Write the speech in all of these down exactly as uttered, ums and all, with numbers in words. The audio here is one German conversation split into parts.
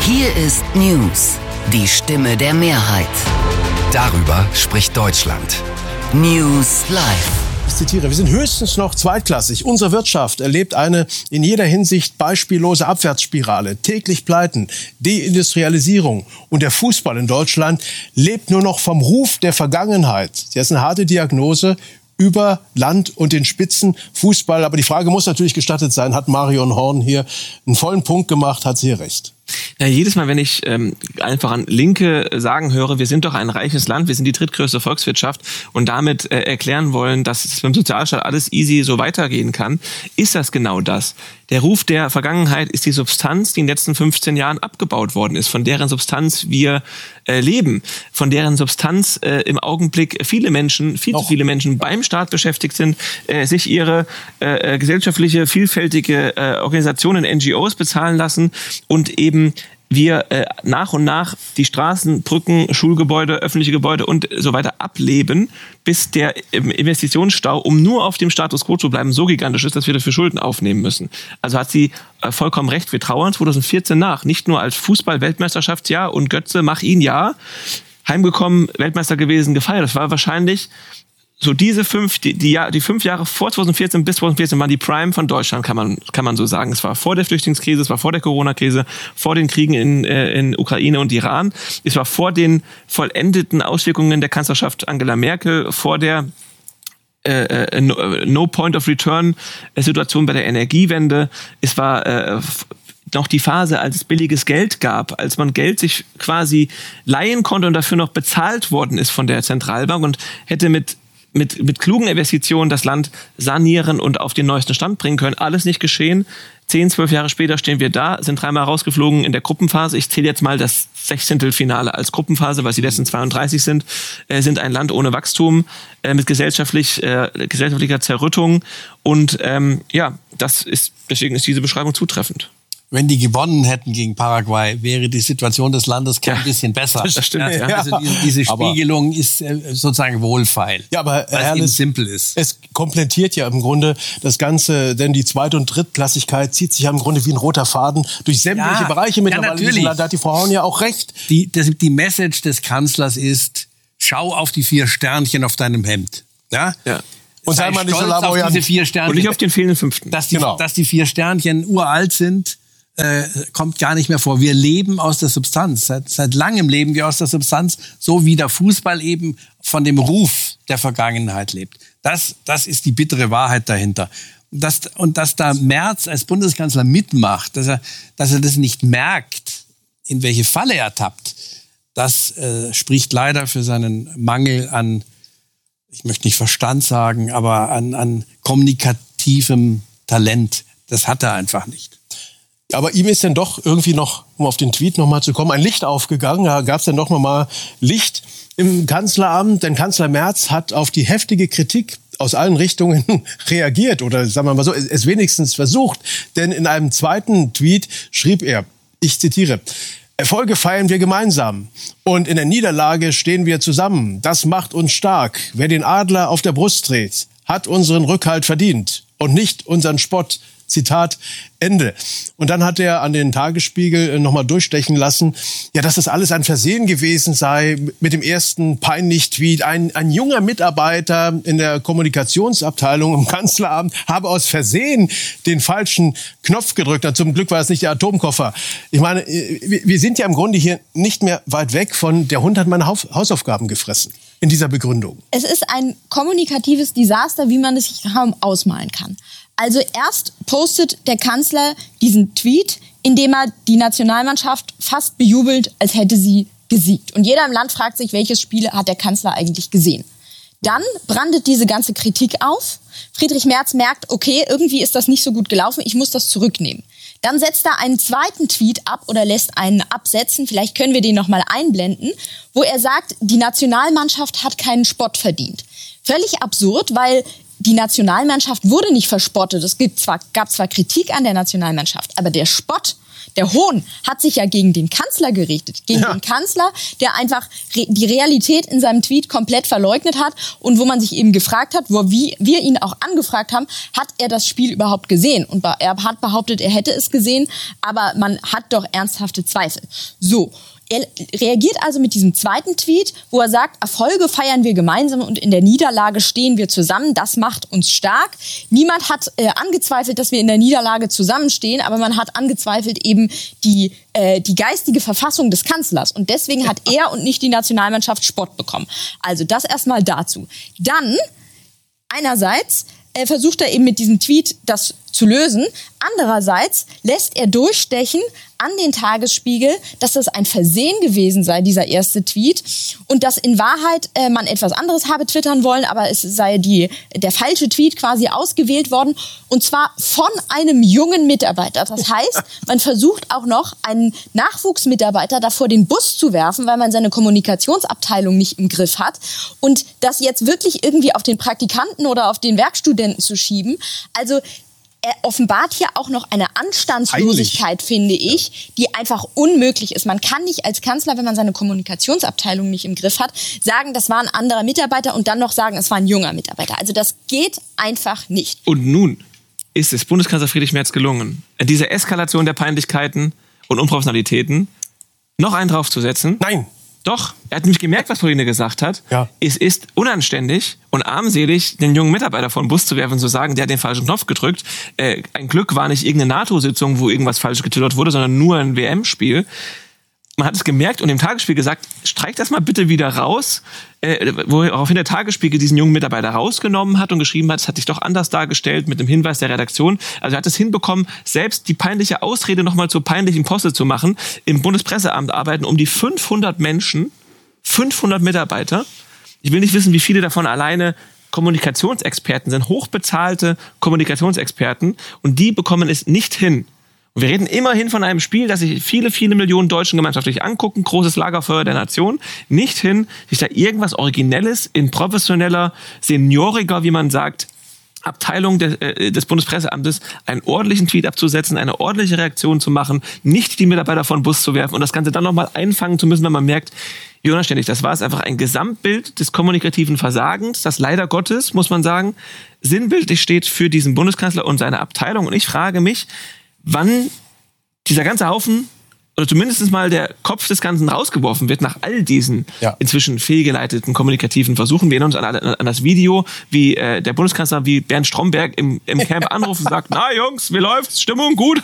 Hier ist News, die Stimme der Mehrheit. Darüber spricht Deutschland. News Live. Ich zitiere, wir sind höchstens noch zweitklassig. Unsere Wirtschaft erlebt eine in jeder Hinsicht beispiellose Abwärtsspirale. Täglich Pleiten, Deindustrialisierung. Und der Fußball in Deutschland lebt nur noch vom Ruf der Vergangenheit. Das ist eine harte Diagnose über Land und den Spitzenfußball. Aber die Frage muss natürlich gestattet sein, hat Marion Horn hier einen vollen Punkt gemacht, hat sie hier recht? Ja, jedes Mal, wenn ich ähm, einfach an Linke sagen höre, wir sind doch ein reiches Land, wir sind die drittgrößte Volkswirtschaft und damit äh, erklären wollen, dass es beim Sozialstaat alles easy so weitergehen kann, ist das genau das. Der Ruf der Vergangenheit ist die Substanz, die in den letzten fünfzehn Jahren abgebaut worden ist, von deren Substanz wir äh, leben, von deren Substanz äh, im Augenblick viele Menschen, viel zu viele Menschen beim Staat beschäftigt sind, äh, sich ihre äh, gesellschaftliche, vielfältige äh, Organisationen, N G Os bezahlen lassen und eben wir äh, nach und nach die Straßen, Brücken, Schulgebäude, öffentliche Gebäude und so weiter ableben, bis der Investitionsstau, um nur auf dem Status quo zu bleiben, so gigantisch ist, dass wir dafür Schulden aufnehmen müssen. Also hat sie äh, vollkommen recht. Wir trauern zwanzig vierzehn nach. Nicht nur als Fußball-Weltmeisterschaftsjahr und Götze, mach ihn ja. Heimgekommen, Weltmeister gewesen, gefeiert. Das war wahrscheinlich so diese fünf, die, die, die fünf Jahre vor zwanzig vierzehn bis zwanzig vierzehn waren die Prime von Deutschland, kann man, kann man so sagen. Es war vor der Flüchtlingskrise, es war vor der Corona-Krise, vor den Kriegen in, äh, in Ukraine und Iran. Es war vor den vollendeten Auswirkungen der Kanzlerschaft Angela Merkel, vor der äh, no, no Point of Return Situation bei der Energiewende. Es war äh, noch die Phase, als es billiges Geld gab, als man Geld sich quasi leihen konnte und dafür noch bezahlt worden ist von der Zentralbank und hätte mit Mit, mit klugen Investitionen das Land sanieren und auf den neuesten Stand bringen können. Alles nicht geschehen. Zehn, zwölf Jahre später stehen wir da, sind dreimal rausgeflogen in der Gruppenphase. Ich zähle jetzt mal das Sechzehntelfinale als Gruppenphase, weil es die letzten zweiunddreißig sind, äh, sind ein Land ohne Wachstum, äh, mit gesellschaftlich, äh, gesellschaftlicher Zerrüttung. Und ähm, ja, das ist, deswegen ist diese Beschreibung zutreffend. Wenn die gewonnen hätten gegen Paraguay, wäre die Situation des Landes kein ja, bisschen besser. Das stimmt, ja. Ja. Also diese, diese Spiegelung aber, ist äh, sozusagen wohlfeil. Ja, aber weil Herr es simpel ist. Es komplettiert ja im Grunde das Ganze, denn die Zweit- und Drittklassigkeit zieht sich ja im Grunde wie ein roter Faden durch sämtliche ja, Bereiche mittlerweile. Ja, natürlich. Da hat die Frau Horn ja auch recht. Die, das, die Message des Kanzlers ist, schau auf die vier Sternchen auf deinem Hemd. Ja? Ja. Und sei, sei mal nicht so auf diese vier Sternchen. Und nicht auf den fehlenden fünften. Dass die, genau. dass die vier Sternchen uralt sind, Äh, kommt gar nicht mehr vor. Wir leben aus der Substanz. Seit, seit langem leben wir aus der Substanz, so wie der Fußball eben von dem Ruf der Vergangenheit lebt. Das, das ist die bittere Wahrheit dahinter. Das, und dass da Merz als Bundeskanzler mitmacht, dass er, dass er das nicht merkt, in welche Falle er tappt, das äh, spricht leider für seinen Mangel an, ich möchte nicht Verstand sagen, aber an, an kommunikativem Talent. Das hat er einfach nicht. Aber ihm ist dann doch irgendwie noch, um auf den Tweet noch mal zu kommen, ein Licht aufgegangen. Da gab es dann doch noch mal Licht im Kanzleramt. Denn Kanzler Merz hat auf die heftige Kritik aus allen Richtungen reagiert oder sagen wir mal so, es wenigstens versucht. Denn in einem zweiten Tweet schrieb er, ich zitiere, Erfolge feiern wir gemeinsam und in der Niederlage stehen wir zusammen. Das macht uns stark. Wer den Adler auf der Brust trägt, hat unseren Rückhalt verdient und nicht unseren Spott. Zitat Ende. Und dann hat er an den Tagesspiegel nochmal durchstechen lassen, ja, dass das alles ein Versehen gewesen sei mit dem ersten Peinlich-Tweet. Ein, ein junger Mitarbeiter in der Kommunikationsabteilung im Kanzleramt habe aus Versehen den falschen Knopf gedrückt. Und zum Glück war es nicht der Atomkoffer. Ich meine, wir sind ja im Grunde hier nicht mehr weit weg von der Hund hat meine Hausaufgaben gefressen in dieser Begründung. Es ist ein kommunikatives Desaster, wie man es sich kaum ausmalen kann. Also erst postet der Kanzler diesen Tweet, in dem er die Nationalmannschaft fast bejubelt, als hätte sie gesiegt. Und jeder im Land fragt sich, welches Spiel hat der Kanzler eigentlich gesehen. Dann brandet diese ganze Kritik auf. Friedrich Merz merkt, okay, irgendwie ist das nicht so gut gelaufen, ich muss das zurücknehmen. Dann setzt er einen zweiten Tweet ab oder lässt einen absetzen, vielleicht können wir den noch mal einblenden, wo er sagt, die Nationalmannschaft hat keinen Spott verdient. Völlig absurd, weil die Nationalmannschaft wurde nicht verspottet. Es gibt zwar, gab zwar Kritik an der Nationalmannschaft, aber der Spott, Der Hohn hat sich ja gegen den Kanzler gerichtet. Gegen ja. den Kanzler, der einfach re- die Realität in seinem Tweet komplett verleugnet hat und wo man sich eben gefragt hat, wo wie wir ihn auch angefragt haben, hat er das Spiel überhaupt gesehen? Und er hat behauptet, er hätte es gesehen, aber man hat doch ernsthafte Zweifel. So. Er reagiert also mit diesem zweiten Tweet, wo er sagt, Erfolge feiern wir gemeinsam und in der Niederlage stehen wir zusammen. Das macht uns stark. Niemand hat äh, angezweifelt, dass wir in der Niederlage zusammenstehen, aber man hat angezweifelt eben die, äh, die geistige Verfassung des Kanzlers. Und deswegen hat er und nicht die Nationalmannschaft Spott bekommen. Also das erstmal dazu. Dann, einerseits, äh, versucht er eben mit diesem Tweet das zu lösen. Andererseits lässt er durchstechen an den Tagesspiegel, dass das ein Versehen gewesen sei, dieser erste Tweet, und dass in Wahrheit äh, man etwas anderes habe twittern wollen, aber es sei die, der falsche Tweet quasi ausgewählt worden, und zwar von einem jungen Mitarbeiter. Das heißt, man versucht auch noch einen Nachwuchsmitarbeiter davor den Bus zu werfen, weil man seine Kommunikationsabteilung nicht im Griff hat, und das jetzt wirklich irgendwie auf den Praktikanten oder auf den Werkstudenten zu schieben. Also er offenbart hier auch noch eine Anstandslosigkeit, Heilig. finde ich, die einfach unmöglich ist. Man kann nicht als Kanzler, wenn man seine Kommunikationsabteilung nicht im Griff hat, sagen, das war ein anderer Mitarbeiter und dann noch sagen, es war ein junger Mitarbeiter. Also das geht einfach nicht. Und nun ist es Bundeskanzler Friedrich Merz gelungen, diese Eskalation der Peinlichkeiten und Unprofessionalitäten noch einen draufzusetzen. Nein. Doch, er hat nämlich gemerkt, was Pauline gesagt hat. Ja. Es ist unanständig und armselig, den jungen Mitarbeiter vor den Bus zu werfen und zu sagen, der hat den falschen Knopf gedrückt. Äh, ein Glück war nicht irgendeine NATO-Sitzung, wo irgendwas falsch getwittert wurde, sondern nur ein W M-Spiel. Man hat es gemerkt und im Tagesspiegel gesagt, streich das mal bitte wieder raus, äh, woraufhin der Tagesspiegel diesen jungen Mitarbeiter rausgenommen hat und geschrieben hat, es hat sich doch anders dargestellt mit dem Hinweis der Redaktion. Also er hat es hinbekommen, selbst die peinliche Ausrede nochmal zur peinlichen Posse zu machen, im Bundespresseamt arbeiten um die fünfhundert Menschen, fünfhundert Mitarbeiter. Ich will nicht wissen, wie viele davon alleine Kommunikationsexperten sind, hochbezahlte Kommunikationsexperten, und die bekommen es nicht hin. Und wir reden immerhin von einem Spiel, das sich viele, viele Millionen Deutschen gemeinschaftlich angucken, großes Lagerfeuer der Nation, nicht hin, sich da irgendwas Originelles in professioneller, senioriger, wie man sagt, Abteilung des, äh, des Bundespresseamtes einen ordentlichen Tweet abzusetzen, eine ordentliche Reaktion zu machen, nicht die Mitarbeiter vor den Bus zu werfen und das Ganze dann nochmal einfangen zu müssen, wenn man merkt, wie unanständig das war. Es ist einfach ein Gesamtbild des kommunikativen Versagens, das leider Gottes, muss man sagen, sinnbildlich steht für diesen Bundeskanzler und seine Abteilung. Und ich frage mich, wann dieser ganze Haufen oder zumindest mal der Kopf des Ganzen rausgeworfen wird nach all diesen ja. inzwischen fehlgeleiteten kommunikativen Versuchen. Wir erinnern uns an, an das Video, wie äh, der Bundeskanzler, wie Bernd Stromberg im, im Camp anruft und sagt, na Jungs, wie läuft's? Stimmung gut?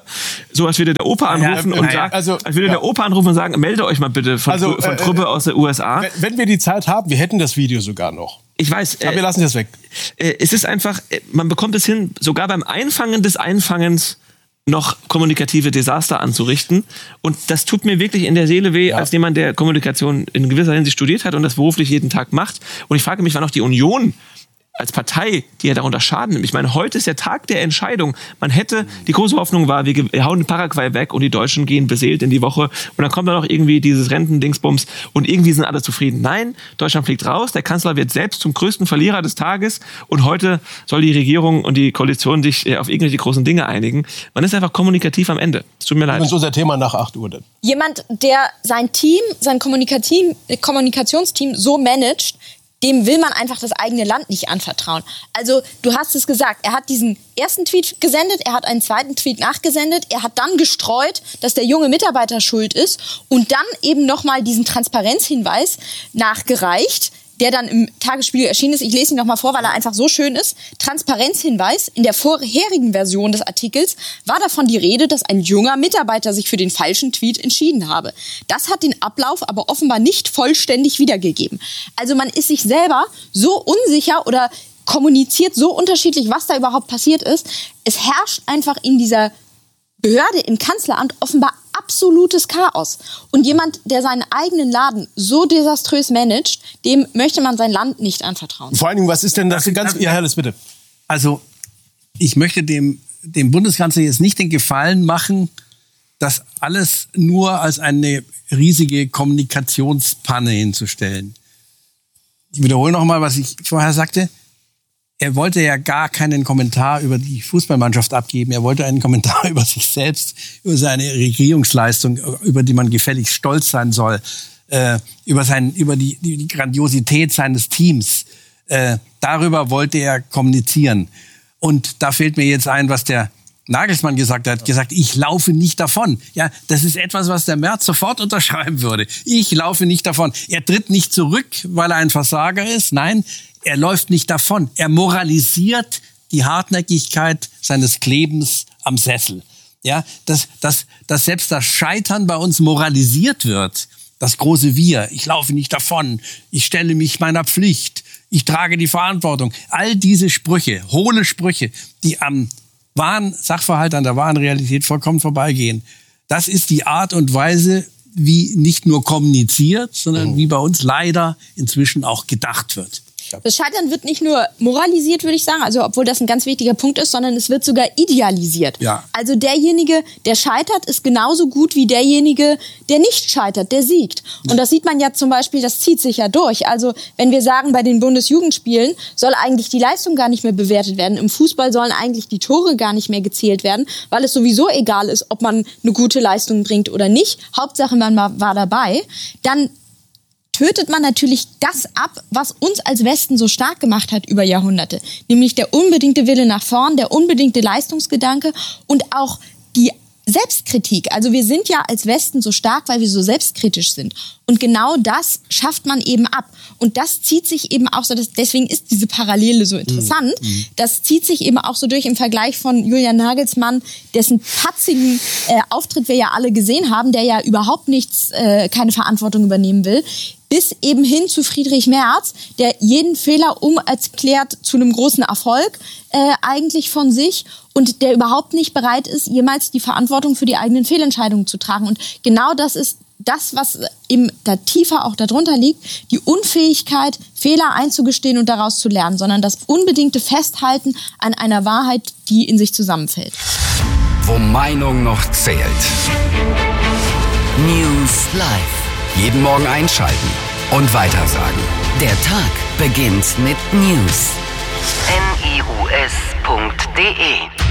So als würde der Opa anrufen ja, und ja, sagt, also, als würde ja. der Opa anrufen und sagen, melde euch mal bitte von, also, von Truppe äh, aus der U S A. Wenn wir die Zeit haben, wir hätten das Video sogar noch. Ich weiß. Aber äh, wir lassen das weg. Äh, es ist einfach, äh, man bekommt es hin, sogar beim Einfangen des Einfangens noch kommunikative Desaster anzurichten. Und das tut mir wirklich in der Seele weh, ja. als jemand, der Kommunikation in gewisser Hinsicht studiert hat und das beruflich jeden Tag macht. Und ich frage mich, wann auch die Union als Partei, die ja darunter Schaden nimmt. Ich meine, heute ist der Tag der Entscheidung. Man hätte, die große Hoffnung war, wir hauen den Paraguay weg und die Deutschen gehen beseelt in die Woche und dann kommt dann noch irgendwie dieses Rentendingsbums und irgendwie sind alle zufrieden. Nein, Deutschland fliegt raus, der Kanzler wird selbst zum größten Verlierer des Tages und heute soll die Regierung und die Koalition sich auf irgendwelche großen Dinge einigen. Man ist einfach kommunikativ am Ende. Es tut mir leid. Das ist unser Thema nach acht Uhr dann. Jemand, der sein Team, sein Kommunikativ- Kommunikationsteam so managt, dem will man einfach das eigene Land nicht anvertrauen. Also du hast es gesagt, er hat diesen ersten Tweet gesendet, er hat einen zweiten Tweet nachgesendet, er hat dann gestreut, dass der junge Mitarbeiter schuld ist und dann eben nochmal diesen Transparenzhinweis nachgereicht, der dann im Tagesspiegel erschienen ist. Ich lese ihn noch mal vor, weil er einfach so schön ist. Transparenzhinweis. In der vorherigen Version des Artikels war davon die Rede, dass ein junger Mitarbeiter sich für den falschen Tweet entschieden habe. Das hat den Ablauf aber offenbar nicht vollständig wiedergegeben. Also man ist sich selber so unsicher oder kommuniziert so unterschiedlich, was da überhaupt passiert ist. Es herrscht einfach in dieser Behörde im Kanzleramt offenbar absolutes Chaos. Und jemand, der seinen eigenen Laden so desaströs managt, dem möchte man sein Land nicht anvertrauen. Vor allen Dingen, was ist denn das? Ganz, ja, Herr, bitte. Also, ich möchte dem, dem Bundeskanzler jetzt nicht den Gefallen machen, das alles nur als eine riesige Kommunikationspanne hinzustellen. Ich wiederhole noch mal, was ich vorher sagte. er wollte ja gar keinen Kommentar über die Fußballmannschaft abgeben. Er wollte einen Kommentar über sich selbst, über seine Regierungsleistung, über die man gefällig stolz sein soll, äh, über, sein, über die, die, die Grandiosität seines Teams. Äh, darüber wollte er kommunizieren. Und da fällt mir jetzt ein, was der Nagelsmann gesagt hat, gesagt, ich laufe nicht davon. Ja, das ist etwas, was der Merz sofort unterschreiben würde. Ich laufe nicht davon. Er tritt nicht zurück, weil er ein Versager ist. Nein, er läuft nicht davon. Er moralisiert die Hartnäckigkeit seines Klebens am Sessel. Ja, dass, dass, dass selbst das Scheitern bei uns moralisiert wird. Das große Wir. Ich laufe nicht davon. Ich stelle mich meiner Pflicht. Ich trage die Verantwortung. All diese Sprüche, hohle Sprüche, die am wahren Sachverhalt, an der wahren Realität vollkommen vorbeigehen. Das ist die Art und Weise, wie nicht nur kommuniziert, sondern wie bei uns leider inzwischen auch gedacht wird. Das Scheitern wird nicht nur moralisiert, würde ich sagen, also obwohl das ein ganz wichtiger Punkt ist, sondern es wird sogar idealisiert. Ja. Also derjenige, der scheitert, ist genauso gut wie derjenige, der nicht scheitert, der siegt. Und das sieht man ja zum Beispiel, das zieht sich ja durch. Also wenn wir sagen, bei den Bundesjugendspielen soll eigentlich die Leistung gar nicht mehr bewertet werden. Im Fußball sollen eigentlich die Tore gar nicht mehr gezählt werden, weil es sowieso egal ist, ob man eine gute Leistung bringt oder nicht. Hauptsache, man war dabei. Dann tötet man natürlich das ab, was uns als Westen so stark gemacht hat über Jahrhunderte. Nämlich der unbedingte Wille nach vorn, der unbedingte Leistungsgedanke und auch die Selbstkritik. Also wir sind ja als Westen so stark, weil wir so selbstkritisch sind. Und genau das schafft man eben ab. Und das zieht sich eben auch so, das, deswegen ist diese Parallele so interessant. Mhm. Das zieht sich eben auch so durch im Vergleich von Julian Nagelsmann, dessen patzigen äh, Auftritt wir ja alle gesehen haben, der ja überhaupt nichts, äh, keine Verantwortung übernehmen will, bis eben hin zu Friedrich Merz, der jeden Fehler umerklärt zu einem großen Erfolg äh, eigentlich von sich und der überhaupt nicht bereit ist, jemals die Verantwortung für die eigenen Fehlentscheidungen zu tragen. Und genau das ist das, was eben da tiefer auch darunter liegt, die Unfähigkeit, Fehler einzugestehen und daraus zu lernen, sondern das unbedingte Festhalten an einer Wahrheit, die in sich zusammenfällt. Wo Meinung noch zählt. News Live. Jeden Morgen einschalten und weitersagen. Der Tag beginnt mit News. N I U S punkt D E